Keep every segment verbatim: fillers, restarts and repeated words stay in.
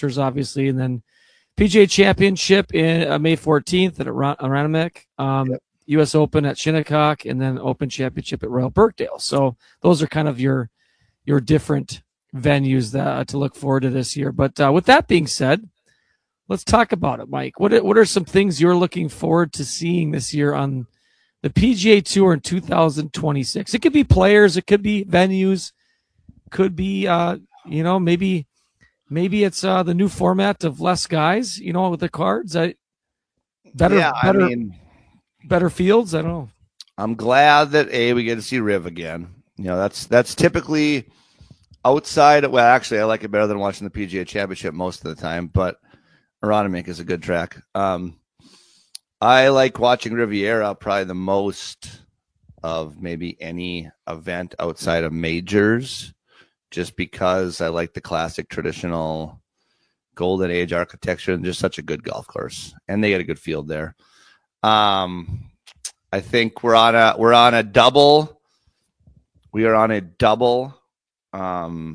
Masters, obviously, and then P G A Championship in uh, May fourteenth at Aranamek, um, yep. U S Open at Shinnecock, and then Open Championship at Royal Birkdale. So those are kind of your your different venues that, uh, to look forward to this year. But uh, with that being said, let's talk about it, Mike. What what are some things you're looking forward to seeing this year on the P G A Tour in two thousand twenty-six? It could be players, it could be venues, could be uh, you know maybe maybe it's uh, the new format of less guys, you know, with the cards. I better yeah, better I mean, better fields. I don't know. I'm glad that a we get to see Riv again. You know, that's that's typically outside. Well, actually, I like it better than watching the P G A Championship most of the time, but Aranamek is a good track. Um, I like watching Riviera probably the most of maybe any event outside of majors, just because I like the classic traditional golden age architecture and just such a good golf course, and they get a good field there. Um, I think we're on a we're on a double. We are on a double um,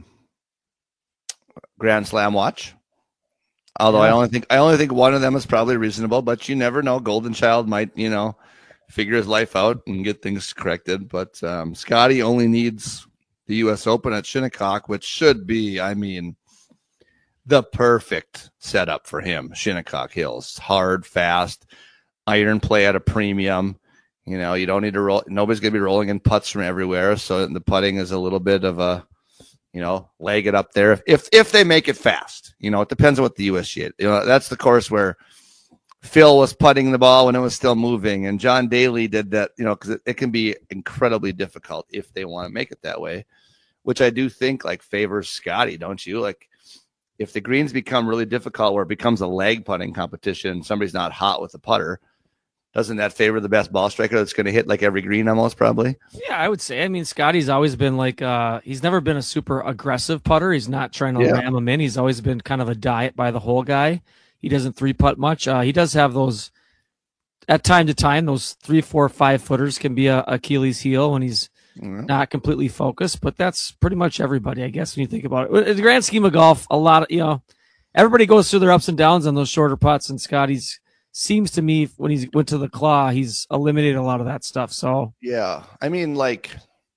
Grand Slam watch. Although yeah. I only think I only think one of them is probably reasonable, but you never know. Golden Child might, you know, figure his life out and get things corrected. But um, Scotty only needs the U S Open at Shinnecock, which should be, I mean, the perfect setup for him. Shinnecock Hills, hard, fast, iron play at a premium. You know, you don't need to roll. Nobody's going to be rolling in putts from everywhere. So the putting is a little bit of a, you know, leg it up there. If, if, if they make it fast, you know, it depends on what the U S G A, you know, that's the course where Phil was putting the ball when it was still moving. And John Daly did that, you know, because it, it can be incredibly difficult if they want to make it that way, which I do think like favors Scotty, don't you? Like if the greens become really difficult where it becomes a leg putting competition, somebody's not hot with the putter, doesn't that favor the best ball striker that's going to hit like every green almost probably? Yeah, I would say. I mean, Scotty's always been like, uh, he's never been a super aggressive putter. He's not trying to yeah. ram him in. He's always been kind of a diet by the hole guy. He doesn't three putt much. Uh, he does have those at time to time, those three, four, five footers can be a Achilles heel when he's mm-hmm. not completely focused, but that's pretty much everybody, I guess, when you think about it. In the grand scheme of golf, a lot of, you know, everybody goes through their ups and downs on those shorter putts, and Scotty's, seems to me when he went to the claw, he's eliminated a lot of that stuff. So yeah, I mean, like,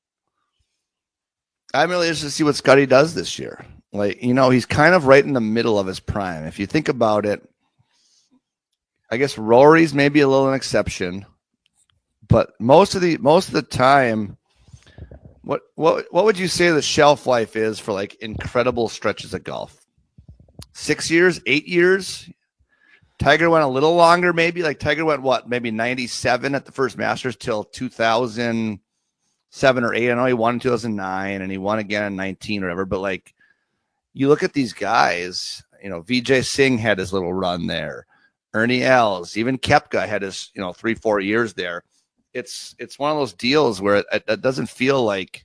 I'm really interested to see what Scotty does this year. Like, you know, he's kind of right in the middle of his prime. If you think about it, I guess Rory's maybe a little an exception, but most of the most of the time, what what what would you say the shelf life is for like incredible stretches of golf? Six years, eight years. Tiger went a little longer, maybe. Like Tiger went what, maybe ninety-seven at the first Masters till two thousand seven or eight. I know he won in two thousand nine and he won again in nineteen or whatever. But like, you look at these guys, you know, Vijay Singh had his little run there. Ernie Els, even Koepka had his, you know, three, four years there. It's it's one of those deals where it, it, it doesn't feel like.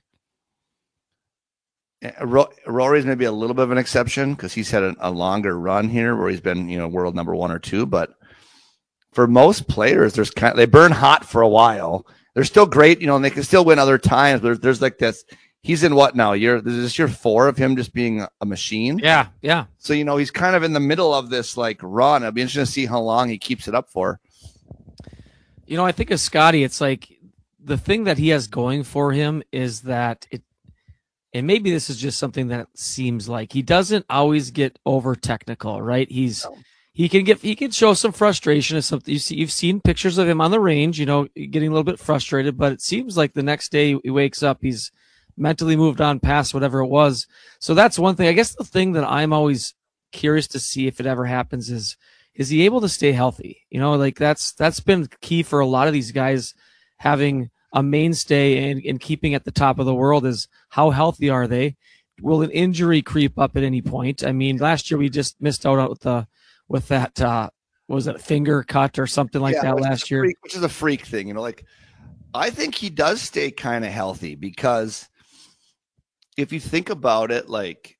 Rory's maybe a little bit of an exception because he's had a, a longer run here where he's been, you know, world number one or two. But for most players, there's kind of, they burn hot for a while. They're still great, you know, and they can still win other times. But there's, there's like this. He's in what now? Year this is year four of him just being a machine. Yeah, yeah. So you know he's kind of in the middle of this like run. It'll be interesting to see how long he keeps it up for. You know, I think of Scotty. It's like the thing that he has going for him is that it. And maybe this is just something that seems like he doesn't always get over technical, right? He's no. he can get he can show some frustration. Is something you see. You've seen pictures of him on the range, you know, getting a little bit frustrated. But it seems like the next day he wakes up, he's mentally moved on past whatever it was. So that's one thing. I guess the thing that I'm always curious to see if it ever happens is is he able to stay healthy? You know, like that's that's been key for a lot of these guys having a mainstay and, and keeping at the top of the world is how healthy are they? Will an injury creep up at any point? I mean, last year we just missed out with the with that uh, what was it, finger cut or something like yeah, that last year, freak, which is a freak thing, you know. Like, I think he does stay kind of healthy because if you think about it, like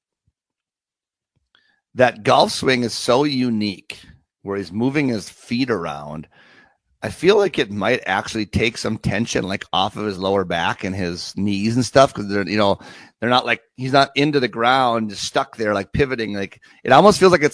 that golf swing is so unique where he's moving his feet around. I feel like it might actually take some tension like off of his lower back and his knees and stuff because they're, you know, they're not like he's not into the ground, just stuck there like pivoting. Like it almost feels like it's